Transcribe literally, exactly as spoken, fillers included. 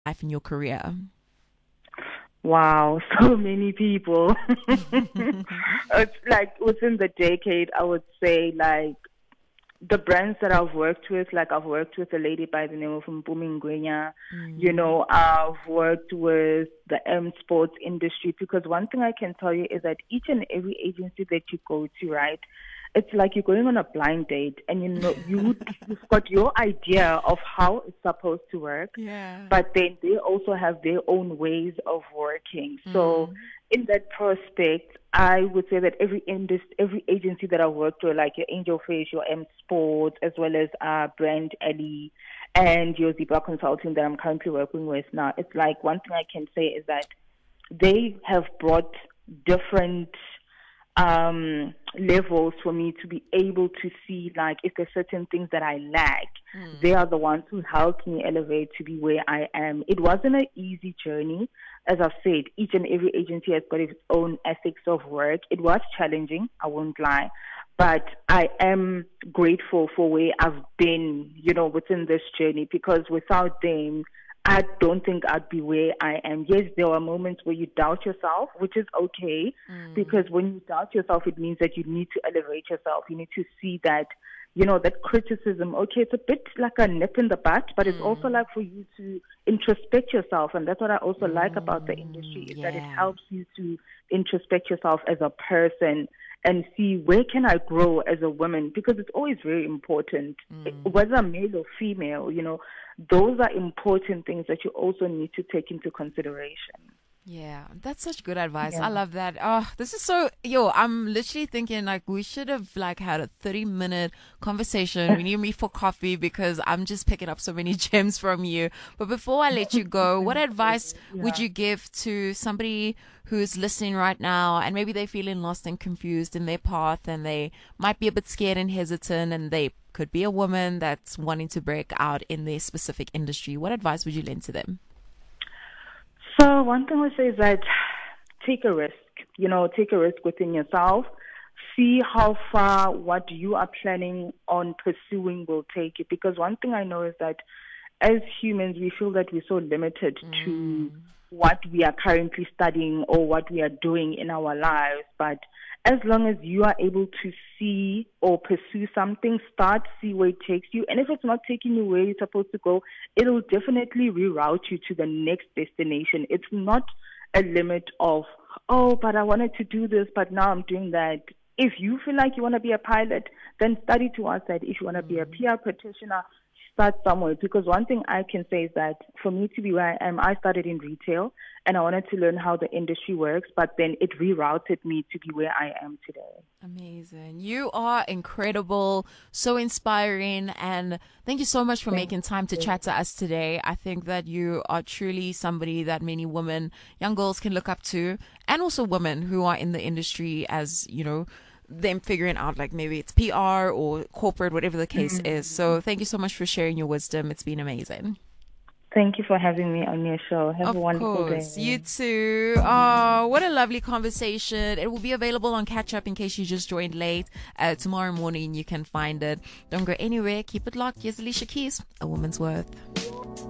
life in your career? Wow, so many people. It's like within the decade, I would say like the brands that I've worked with, like I've worked with a lady by the name of Mpumi Ngwenya. Mm. You know, I've worked with the M sports industry, because one thing I can tell you is that each and every agency that you go to, right, it's like you're going on a blind date, and you know you you've got your idea of how it's supposed to work, Yeah. but then they also have their own ways of working. So Mm. in that prospect, I would say that every indus- every agency that I worked with, like your Angel Fish, your M Sports, as well as uh, Brand Alley, and your Zebra Consulting that I'm currently working with now, it's like one thing I can say is that they have brought different um, levels for me to be able to see, like, if there's certain things that I lack, Mm. they are the ones who helped me elevate to be where I am. It wasn't an easy journey. As I've said, each and every agency has got its own ethics of work. It was challenging, I won't lie. But I am grateful for where I've been, you know, within this journey, because without them, I don't think I'd be where I am. Yes, there are moments where you doubt yourself, which is okay, Mm. because when you doubt yourself, it means that you need to elevate yourself. You need to see that, you know, that criticism, okay, it's a bit like a nip in the butt, but it's also Mm. like for you to introspect yourself. And that's what I also like about the industry, Mm. is that it Yeah. helps you to introspect yourself as a person and see where can I grow as a woman, because it's always very important, Mm. whether male or female, you know, those are important things that you also need to take into consideration. Yeah, that's such good advice. I Yeah. love that. Oh, this is so, yo, I'm literally thinking like we should have like had a thirty minute conversation. We need to meet for coffee, because I'm just picking up so many gems from you. But before I let you go, what advice would Yeah. you give to somebody who's listening right now and maybe they're feeling lost and confused in their path, and they might be a bit scared and hesitant, and they could be a woman that's wanting to break out in their specific industry? What advice would you lend to them? So one thing I would say is that take a risk. You know, take a risk within yourself. See how far what you are planning on pursuing will take you. Because one thing I know is that as humans, we feel that we're so limited to what we are currently studying or what we are doing in our lives. But as long as you are able to see or pursue something, start, see where it takes you. And if it's not taking you where you're supposed to go, it'll definitely reroute you to the next destination. It's not a limit of, oh, but I wanted to do this, but now I'm doing that. If you feel like you want to be a pilot, then study towards that. If you want to be a P R practitioner, start somewhere. Because one thing I can say is that for me to be where I am, I started in retail and I wanted to learn how the industry works, but then it rerouted me to be where I am today. Amazing. You are incredible, so inspiring, and thank you so much for Thank making time to you. chat to us today. I think that you are truly somebody that many women, young girls can look up to, and also women who are in the industry, as, you know, them figuring out like maybe it's P R or corporate, whatever the case is. So thank you so much for sharing your wisdom. It's been amazing. Thank you for having me on your show. Have Of a wonderful course. day. You too. Oh, what a lovely conversation. It will be available on Catch Up in case you just joined late. Uh, tomorrow morning you can find it. Don't go anywhere. Keep it locked. Here's Alicia Keys, A Woman's Worth.